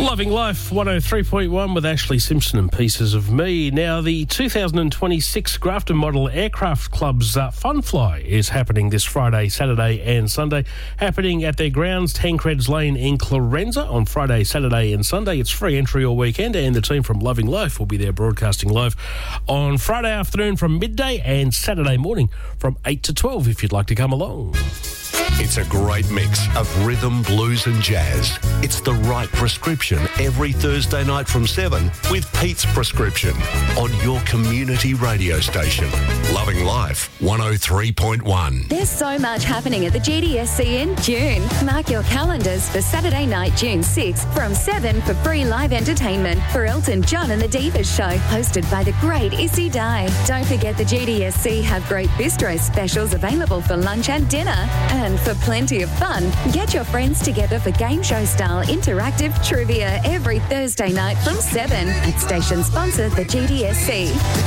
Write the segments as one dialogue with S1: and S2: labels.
S1: Loving Life 103.1 with Ashley Simpson and Pieces of Me. Now, the 2026 Grafton Model Aircraft Club's Fun Fly is happening this Friday, Saturday and Sunday, happening at their grounds, Tancreds Lane in Clorenza on Friday, Saturday and Sunday. It's free entry all weekend, and the team from Loving Life will be there broadcasting live on Friday afternoon from midday and Saturday morning from 8 to 12 if you'd like to come along.
S2: It's a great mix of rhythm, blues and jazz. It's the right prescription every Thursday night from 7 with Pete's Prescription on your community radio station. Loving Life 103.1.
S3: There's so much happening at the GDSC in June. Mark your calendars for Saturday night, June 6th from 7 for free live entertainment for Elton John and the Divas Show, hosted by the great Issy Dye. Don't forget the GDSC have great bistro specials available for lunch and dinner. And for plenty of fun, get your friends together for game show style interactive trivia every Thursday night from 7 at station sponsor the GDSC.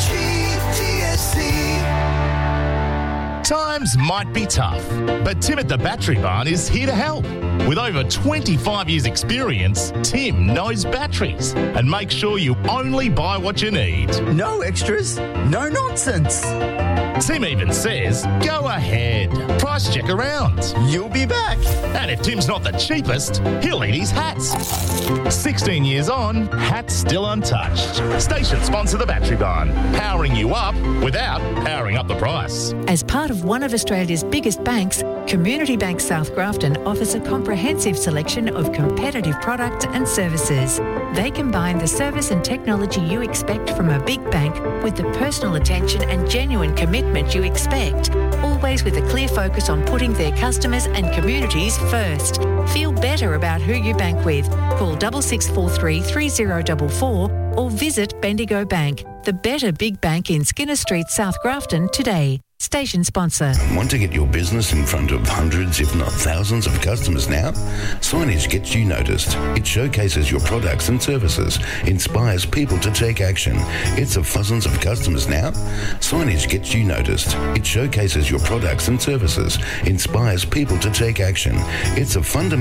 S4: Times might be tough, but Tim at the Battery Barn is here to help. With over 25 years' experience, Tim knows batteries and makes sure you only buy what you need.
S5: No extras, no nonsense.
S4: Tim even says, go ahead, price check around.
S5: You'll be back.
S4: And if Tim's not the cheapest, he'll eat his hats. 16 years on, hats still untouched. Station sponsor the Battery Barn, powering you up without powering up the price.
S6: As part of one of Australia's biggest banks, Community Bank South Grafton offers a comprehensive selection of competitive products and services. They combine the service and technology you expect from a big bank with the personal attention and genuine commitment you expect, always with a clear focus on putting their customers and communities first. Feel better about who you bank with. Call 6643 3044 or visit Bendigo Bank, the better big bank in Skinner Street, South Grafton today. Station sponsor.
S7: Want to get your business in front of hundreds, if not thousands of customers now? Signage gets you noticed. It showcases your products and services, inspires people to take action. It's of thousands of customers now. Signage gets you noticed. It showcases your products and services, inspires people to take action. It's a fundamental